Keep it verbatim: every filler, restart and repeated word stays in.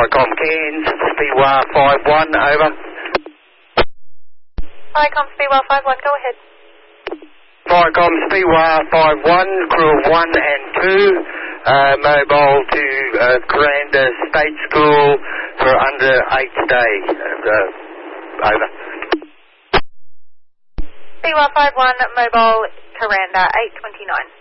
Viacom Cairns, Speedway five one, over. Viacom Speedway five one, go ahead. Viacom Speedway five one, crew of one and two, uh, mobile to uh, Kuranda State School for under eight day, uh, over. Speedway five one, mobile Kuranda eight twenty-nine.